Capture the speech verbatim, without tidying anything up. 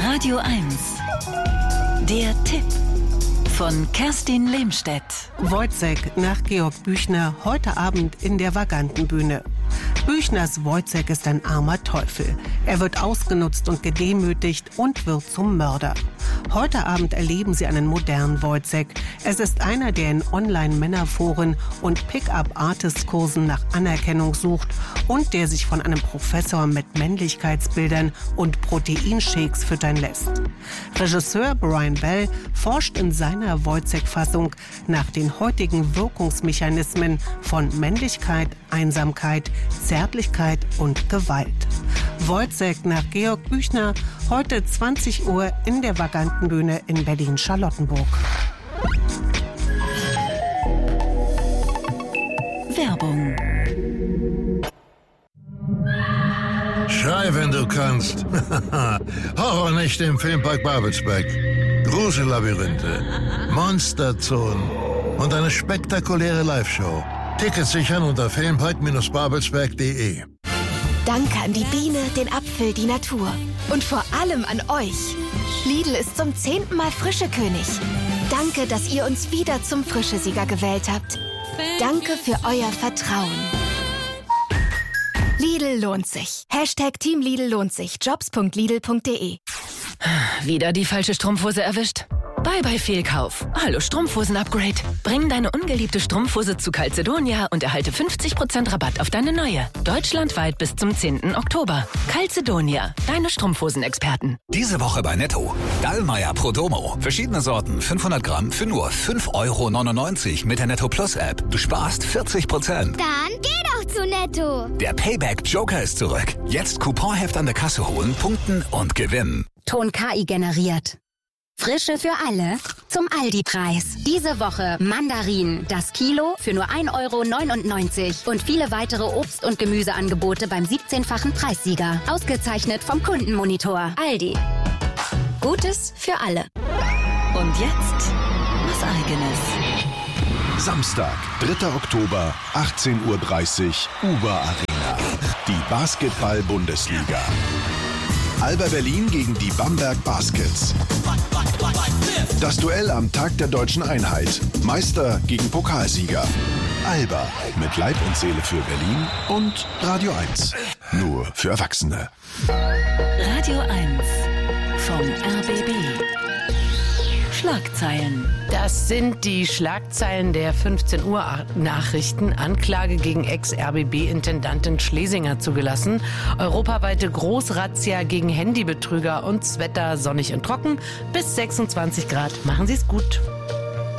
Radio eins. Der Tipp von Kerstin Lehmstedt. Wojciech nach Georg Büchner heute Abend in der Vagantenbühne. Büchners Wojciech ist ein armer Teufel. Er wird ausgenutzt und gedemütigt und wird zum Mörder. Heute Abend erleben Sie einen modernen Wojciech. Es ist einer, der in Online-Männerforen und Pick-up-Artist-Kursen nach Anerkennung sucht und der sich von einem Professor mit Männlichkeitsbildern und Proteinshakes füttern lässt. Regisseur Brian Bell forscht in seiner Wojciech-Fassung nach den heutigen Wirkungsmechanismen von Männlichkeit, Einsamkeit, Zärtlichkeit und Gewalt. Wojciech nach Georg Büchner, heute zwanzig Uhr in der Vagantenbühne in Berlin-Charlottenburg. Werbung. Schrei, wenn du kannst. Horrornächte im Filmpark Babelsberg. Grusellabyrinthe, Monsterzonen und eine spektakuläre Live-Show. Tickets sichern unter filmpark babelsberg punkt de. Danke an die Biene, den Apfel, die Natur. Und vor allem an euch. Lidl ist zum zehnten Mal Frischekönig. Danke, dass ihr uns wieder zum Frischesieger gewählt habt. Danke für euer Vertrauen. Lidl lohnt sich. Hashtag Team Lidl lohnt sich. jobs punkt lidl punkt de. Wieder die falsche Strumpfhose erwischt? Bye bye Fehlkauf. Hallo Strumpfhosen-Upgrade. Bring deine ungeliebte Strumpfhose zu Calzedonia und erhalte fünfzig Prozent Rabatt auf deine neue. Deutschlandweit bis zum zehnten Oktober. Calzedonia, deine Strumpfhosen-Experten. Diese Woche bei Netto. Dallmayr Prodomo. Verschiedene Sorten, fünfhundert Gramm für nur fünf Euro neunundneunzig mit der Netto Plus App. Du sparst vierzig Prozent. Dann geh doch zu Netto. Der Payback Joker ist zurück. Jetzt Couponheft an der Kasse holen, punkten und gewinnen. Ton K I generiert. Frische für alle zum Aldi-Preis. Diese Woche Mandarinen, das Kilo für nur ein Euro neunundneunzig und viele weitere Obst- und Gemüseangebote beim siebzehnfachen Preissieger. Ausgezeichnet vom Kundenmonitor. Aldi. Gutes für alle. Und jetzt was Eigenes. Samstag, dritter Oktober, achtzehn Uhr dreißig, Uber Arena. Die Basketball-Bundesliga. Alba Berlin gegen die Bamberg Baskets. Das Duell am Tag der deutschen Einheit. Meister gegen Pokalsieger. Alba mit Leib und Seele für Berlin und Radio eins. Nur für Erwachsene. Radio eins vom R B B. Schlagzeilen. Das sind die Schlagzeilen der fünfzehn Uhr Nachrichten. Anklage gegen Ex-R B B-Intendantin Schlesinger zugelassen. Europaweite Großrazzia gegen Handybetrüger und das Wetter sonnig und trocken. Bis sechsundzwanzig Grad. Machen Sie es gut.